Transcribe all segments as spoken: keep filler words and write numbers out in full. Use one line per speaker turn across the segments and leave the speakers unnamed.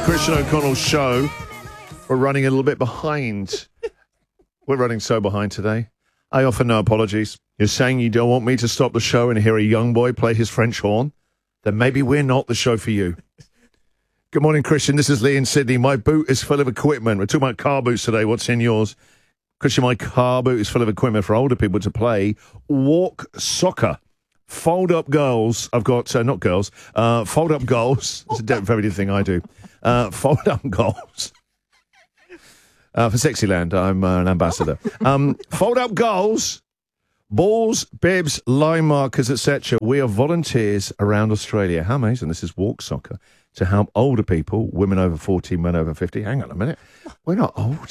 Christian O'Connell's show. We're running a little bit behind. We're running so behind today. I offer no apologies. You're saying you don't want me to stop the show and hear a young boy play his French horn? Then maybe we're not the show for you. Good morning, Christian. This is Lee in Sydney. My boot is full of equipment. We're talking about car boots today. What's in yours? Christian, my car boot is full of equipment for older people to play walk soccer. Fold-up goals. I've got, uh, not girls, uh, fold-up goals. It's a very thing I do. Uh, fold-up goals. Uh, for Sexyland, I'm uh, an ambassador. Um, fold-up goals, balls, bibs, line markers, et cetera. We are volunteers around Australia. How amazing. This is Walk Soccer to help older people, women over forty, men over fifty. Hang on a minute. We're not old.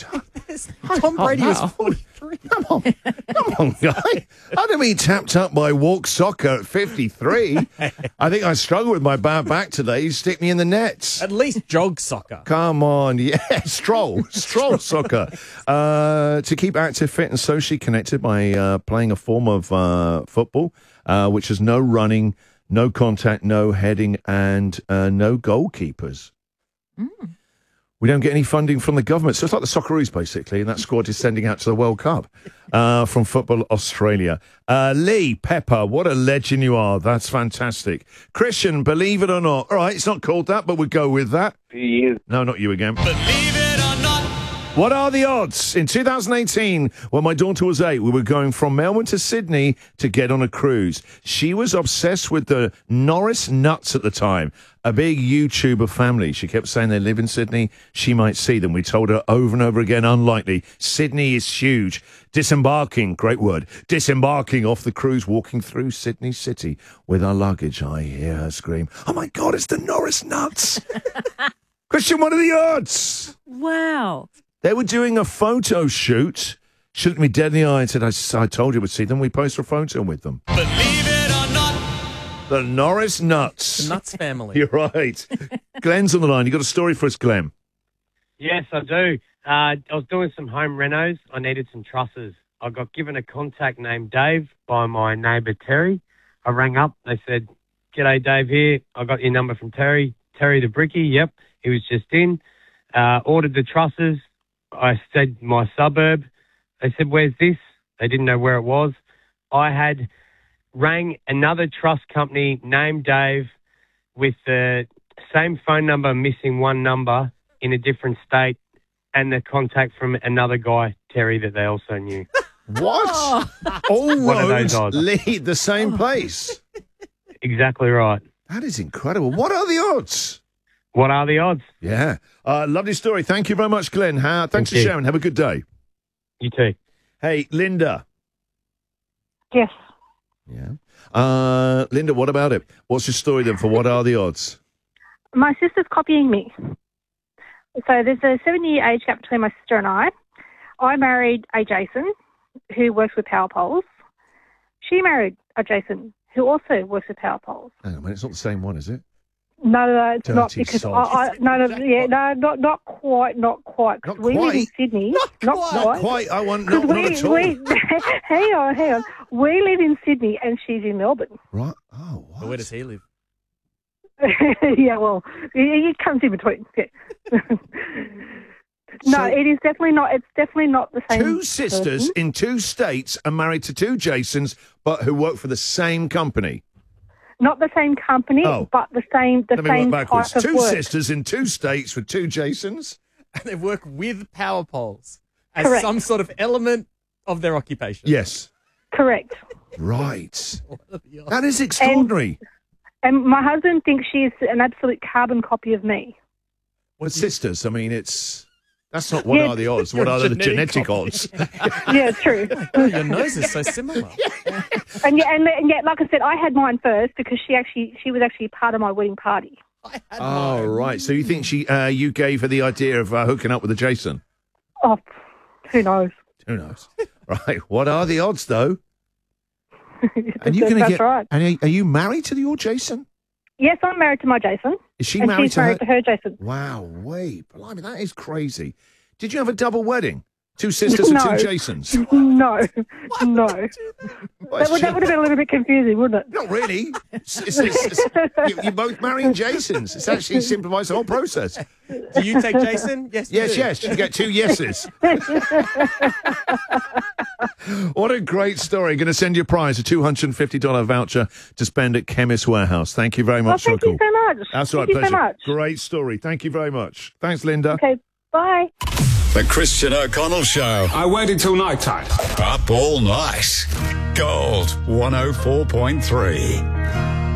Tom Brady
oh,
was
wow.
forty-three.
Come on. Come on, guy. I don't mean tapped up by Walk Soccer at fifty-three. I think I struggle with my bad back today. You stick me in the nets.
At least jog soccer.
Come on. Yeah, stroll. Stroll soccer. Uh, to keep active, fit and socially connected by uh, playing a form of uh, football, uh, which has no running, no contact, no heading, and uh, no goalkeepers. Mm. We don't get any funding from the government. So it's like the Socceroos, basically, and that squad is sending out to the World Cup uh, from Football Australia. Uh, Lee, Pepper, what a legend you are. That's fantastic. Christian, believe it or not. All right, it's not called that, but we'll go with that.
He is.
No, not you again. Believe it or not. What are the odds? In two thousand eighteen, when my daughter was eight, we were going from Melbourne to Sydney to get on a cruise. She was obsessed with the Norris Nuts at the time, a big YouTuber family. She kept saying they live in Sydney. She might see them. We told her over and over again, unlikely. Sydney is huge. Disembarking, great word, disembarking off the cruise, walking through Sydney City with our luggage. I hear her scream, oh my God, it's the Norris Nuts. Christian, what are the odds?
Wow.
They were doing a photo shoot. She looked me dead in the eye and said, I, I told you we'd see them. We posted a photo with them. Believe it or not. The Norris Nuts.
The Nuts family.
You're right. Glenn's on the line. You got a story for us, Glenn?
Yes, I do. Uh, I was doing some home renos. I needed some trusses. I got given a contact named Dave by my neighbour Terry. I rang up. They said, G'day, Dave here. I got your number from Terry. Terry the Bricky. Yep, he was just in. Uh, ordered the trusses. I said my suburb. They said, where's this? They didn't know where it was. I had rang another trust company named Dave with the same phone number, missing one number in a different state, and the contact from another guy, Terry, that they also knew.
What? All
What are
roads
those odds?
lead the same place.
Exactly right.
That is incredible. What are the odds?
What are the odds?
Yeah. Uh, lovely story. Thank you very much, Glenn. Uh, thanks
Thank
for
you.
sharing. Have a good day.
You too.
Hey, Linda.
Yes.
Yeah. Uh, Linda, what about it? What's your story then for What Are the Odds?
My sister's copying me. So there's a seven-year age gap between my sister and I. I married a Jason who works with power poles. She married a Jason who also works with power poles.
Hang on a minute. It's not the same one, is it?
No, no, no, it's
Dirty
not because I,
sod.
I no, no, yeah, no, not not quite, not quite. 'Cause
Not
we live in
quite?
Sydney.
Not
Not
quite.
quite.
Not quite. I want
'Cause
not,
we,
not at all.
we, hang on, hang on. We live in Sydney and she's in Melbourne.
Right. Oh, what?
But where does he live?
Yeah, well, it, it comes in between. Yeah. No,
So-
it is definitely not. It's definitely not the same.
Two sisters
person.
in two states are married to two Jasons, but who work for the same company.
Not the same company,
Oh.
but the same the
Let me
same
work backwards.
type of
Two
work.
sisters in two states with two Jasons.
And they work with power poles as
Correct.
some sort of element of their occupation.
Yes.
Correct.
Right.
What are the odds?
That is extraordinary.
And my husband thinks she's an absolute carbon copy of me.
But sisters, I mean, it's... That's not what
Yeah.
are the odds. What
Your
are the
genetic
genetic odds?
Yeah, it's true.
Oh, your nose is so similar.
And yeah, and, and yeah, like I said, I had mine first because she actually she was actually part of my wedding party.
I had
Oh,
mine.
right. So you think she, uh, you gave her the idea of uh, hooking up with a Jason?
Oh, who knows?
Who knows? Right. What are the odds, though? And you gonna
That's
get?
right.
And are, are you married to your Jason?
Yes, I'm married to my Jason.
Is she
and
married
she's
to her?
married to her Jason.
Wow, wait, blimey, that is crazy. Did you have a double wedding? Two sisters
No.
and two Jasons.
No, no.
Well,
That
it's
would, that would have been a little bit confusing, wouldn't it?
Not really. It's, it's, it's, it's, you, you're both marrying Jasons. It's actually simplifies the whole process.
Do you take Jason? Yes, you
Yes,
do.
yes. You get two yeses. What a great story. Going to send you a prize, a two hundred fifty dollars voucher to spend at Chemist Warehouse. Thank you very
Well,
much for
thank
the
you
call.
so much.
That's all right,
Thank you
pleasure.
so much.
Great story. Thank you very much. Thanks, Linda.
Okay, bye.
The Christian O'Connell Show.
I waited till night time.
Up all night. Gold one oh four point three.